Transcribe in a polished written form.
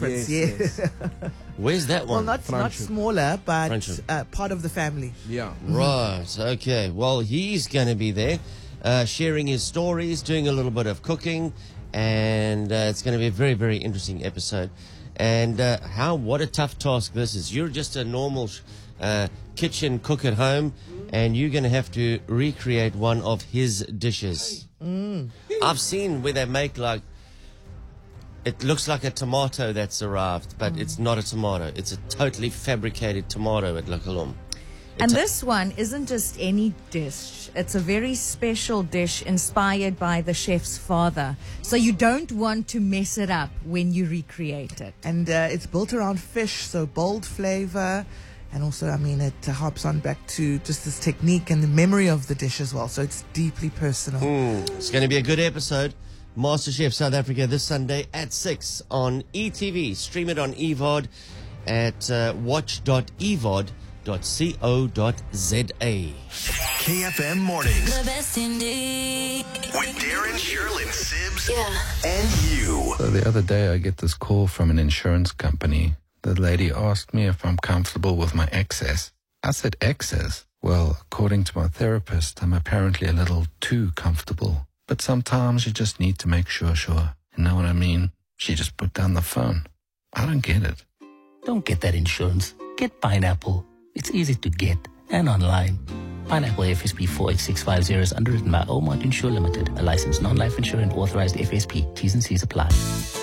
difference. Yes. Where's that Well, one? not smaller, but Franchum. part of the family. Yeah. Right, okay. Well, he's going to be there, sharing his stories, doing a little bit of cooking, and it's going to be a very, very interesting episode. And what a tough task this is. You're just a normal kitchen cook at home, and you're going to have to recreate one of his dishes. I've seen where they make it looks like a tomato that's arrived, but it's not a tomato. It's a totally fabricated tomato at Lakalum. And this one isn't just any dish. It's a very special dish inspired by the chef's father. So you don't want to mess it up when you recreate it. And it's built around fish, so bold flavor. And also, it harps on back to just this technique and the memory of the dish as well. So it's deeply personal. It's going to be a good episode. MasterChef South Africa this Sunday at 6 on ETV. Stream it on EVOD at watch.evod.co.za. KFM Mornings The best indeed. with Darren, Sherlyn, Sibbs, Yeah. and you. So the other day I get this call from an insurance company. The lady asked me if I'm comfortable with my excess. I said, excess? Well, according to my therapist, I'm apparently a little too comfortable. But sometimes you just need to make sure. You know what I mean? She just put down the phone. I don't get it. Don't get that insurance. Get Pineapple. It's easy to get and online. Pineapple FSP 48650 is underwritten by Omart Insure Limited, a licensed non-life insurance authorized FSP. T's and C's apply.